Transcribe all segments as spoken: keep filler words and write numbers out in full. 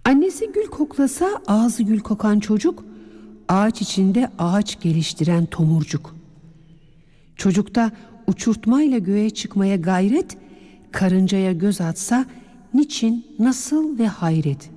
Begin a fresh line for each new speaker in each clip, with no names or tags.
Annesi gül koklasa ağzı gül kokan çocuk, ağaç içinde ağaç geliştiren tomurcuk. Çocukta uçurtmayla göğe çıkmaya gayret, karıncaya göz atsa niçin, nasıl ve hayret.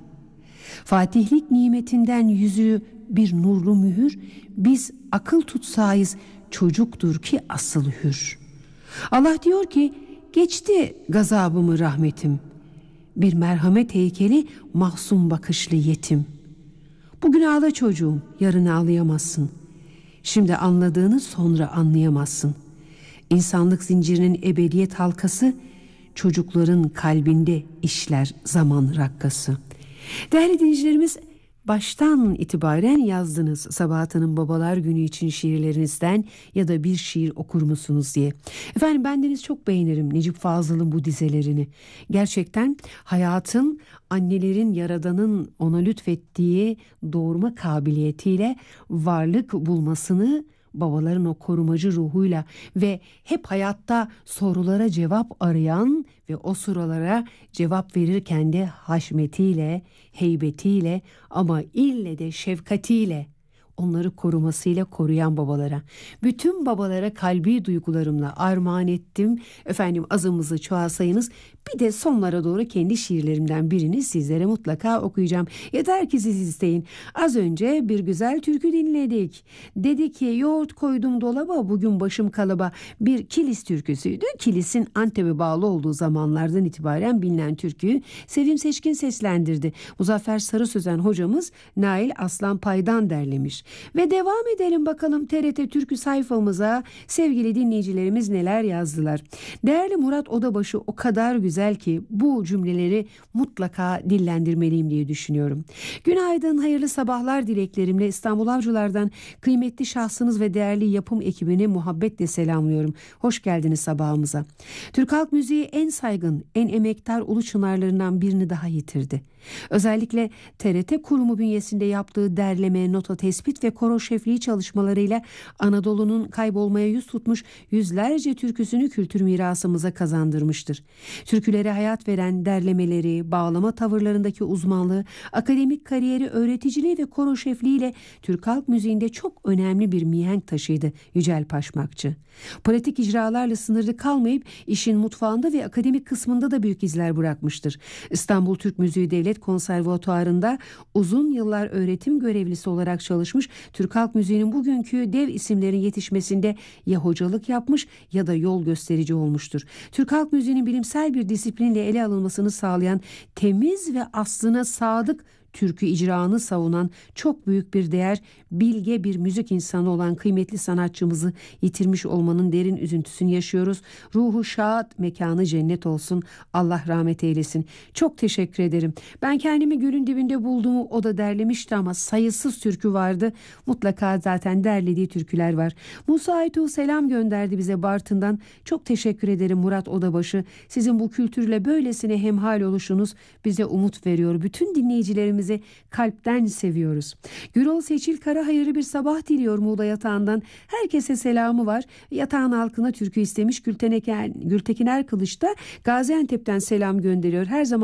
Fatihlik nimetinden yüzü bir nurlu mühür, biz akıl tutsayız çocuktur ki asıl hür. Allah diyor ki geçti gazabımı rahmetim, bir merhamet heykeli mahzun bakışlı yetim. Bugün ağla çocuğum, yarın ağlayamazsın. Şimdi anladığını sonra anlayamazsın. İnsanlık zincirinin ebediyet halkası, çocukların kalbinde işler zaman rakkası. Değerli dinleyicilerimiz, baştan itibaren yazdınız Sabahat Hanım Babalar Günü için şiirlerinizden ya da bir şiir okur musunuz diye. Efendim bendeniz çok beğenirim Necip Fazıl'ın bu dizelerini. Gerçekten hayatın, annelerin Yaradan'ın ona lütfettiği doğurma kabiliyetiyle varlık bulmasını, babaların o korumacı ruhuyla ve hep hayatta sorulara cevap arayan ve o sorulara cevap verirken de haşmetiyle, heybetiyle ama ille de şefkatiyle onları korumasıyla koruyan babalara, bütün babalara kalbi duygularımla armağan ettim. Efendim azımızı çoğalsayınız, bir de sonlara doğru kendi şiirlerimden birini sizlere mutlaka okuyacağım. Yeter ki siz isteyin. Az önce bir güzel türkü dinledik. Dedi ki yoğurt koydum dolaba, bugün başım kalıba. Bir Kilis türküsüydü. Kilis'in Antep'e bağlı olduğu zamanlardan itibaren bilinen türküyü Sevim Seçkin seslendirdi. Muzaffer Sarı Sözen hocamız Nail Aslan Pay'dan derlemiş. Ve devam edelim bakalım T R T Türkü sayfamıza sevgili dinleyicilerimiz neler yazdılar. Değerli Murat Odabaşı o kadar güzel ki bu cümleleri mutlaka dillendirmeliyim diye düşünüyorum. Günaydın, hayırlı sabahlar dileklerimle İstanbul Avcılar'dan kıymetli şahsınız ve değerli yapım ekibini muhabbetle selamlıyorum. Hoş geldiniz sabahımıza. Türk halk müziği en saygın, en emektar ulu çınarlarından birini daha yitirdi. Özellikle T R T kurumu bünyesinde yaptığı derleme, nota tespit ve koro şefliği çalışmalarıyla Anadolu'nun kaybolmaya yüz tutmuş yüzlerce türküsünü kültür mirasımıza kazandırmıştır. Türkülere hayat veren derlemeleri, bağlama tavırlarındaki uzmanlığı, akademik kariyeri, öğreticiliği ve koro şefliğiyle Türk halk müziğinde çok önemli bir mihenk taşıydı Yücel Paşmakçı. Pratik icralarla sınırlı kalmayıp işin mutfağında ve akademik kısmında da büyük izler bırakmıştır. İstanbul Türk Müziği Devlet Konservatuarı'nda uzun yıllar öğretim görevlisi olarak çalışmış, Türk halk müziğinin bugünkü dev isimlerin yetişmesinde ya hocalık yapmış ya da yol gösterici olmuştur. Türk halk müziğinin bilimsel bir disiplinle ele alınmasını sağlayan, temiz ve aslına sadık türkü icraını savunan çok büyük bir değer, bilge bir müzik insanı olan kıymetli sanatçımızı yitirmiş olmanın derin üzüntüsünü yaşıyoruz. Ruhu şad, mekanı cennet olsun. Allah rahmet eylesin. Çok teşekkür ederim. Ben kendimi gölün dibinde bulduğumu o da derlemişti ama sayısız türkü vardı. Mutlaka zaten derlediği türküler var. Musa Aytuğ selam gönderdi bize Bartın'dan. Çok teşekkür ederim Murat Odabaşı. Sizin bu kültürle böylesine hemhal oluşunuz bize umut veriyor. Bütün dinleyicilerimiz kalpten seviyoruz. Gürol Seçil Kara hayırlı bir sabah diliyor Muğla Yatağı'ndan. Herkese selamı var. Yatağın halkına türkü istemiş. Gültekin Erkılıç da Gaziantep'ten selam gönderiyor. Her zaman